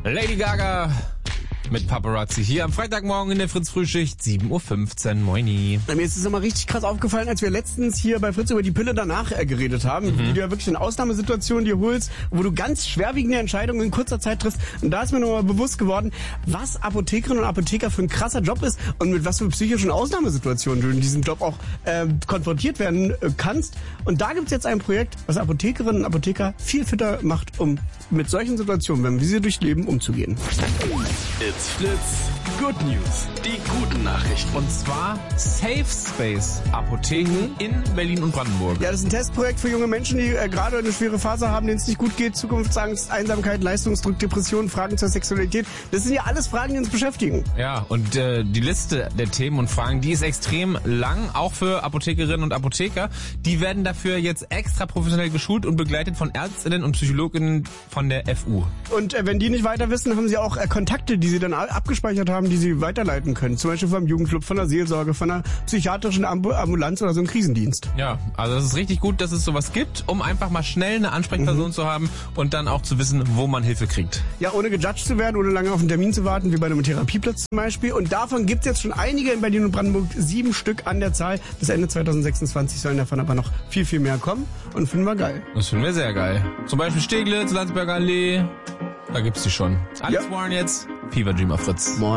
Lady Gaga mit Paparazzi hier am Freitagmorgen in der Fritz-Frühschicht, 7.15 Uhr. Moini. Mir ist es immer richtig krass aufgefallen, als wir letztens hier bei Fritz über die Pille danach geredet haben, wie du ja wirklich in Ausnahmesituationen dir holst, wo du ganz schwerwiegende Entscheidungen in kurzer Zeit triffst. Und da ist mir nochmal bewusst geworden, was Apothekerinnen und Apotheker für ein krasser Job ist und mit was für psychischen Ausnahmesituationen du in diesem Job auch konfrontiert werden kannst. Und da gibt's jetzt ein Projekt, was Apothekerinnen und Apotheker viel fitter macht, um mit solchen Situationen, wenn wir sie durchleben, umzugehen. It's Fritz Good News. Die guten Nachrichten. Und zwar Safe Space Apotheken in Berlin und Brandenburg. Ja, das ist ein Testprojekt für junge Menschen, die gerade eine schwere Phase haben, denen es nicht gut geht. Zukunftsangst, Einsamkeit, Leistungsdruck, Depressionen, Fragen zur Sexualität. Das sind ja alles Fragen, die uns beschäftigen. Ja, und die Liste der Themen und Fragen, die ist extrem lang, auch für Apothekerinnen und Apotheker. Die werden dafür jetzt extra professionell geschult und begleitet von Ärztinnen und Psychologinnen von der FU. Und wenn die nicht weiter wissen, haben sie auch Kontakte, die sie dann abgespeichert haben, die sie weiterleiten können. Zum Beispiel vom Jugendclub, von der Seelsorge, von einer psychiatrischen Ambulanz oder so einem Krisendienst. Ja, also das ist richtig gut, dass es sowas gibt, um einfach mal schnell eine Ansprechperson zu haben und dann auch zu wissen, wo man Hilfe kriegt. Ja, ohne gejudged zu werden, ohne lange auf einen Termin zu warten, wie bei einem Therapieplatz zum Beispiel. Und davon gibt's jetzt schon einige in Berlin und Brandenburg, 7 Stück an der Zahl. Bis Ende 2026 sollen davon aber noch viel, viel mehr kommen. Und finden wir geil. Das finden wir sehr geil. Zum Beispiel Steglitz, Landsberger Allee, da gibt's die schon. Alex Warren jetzt, Fever Dream auf Fritz. Moin.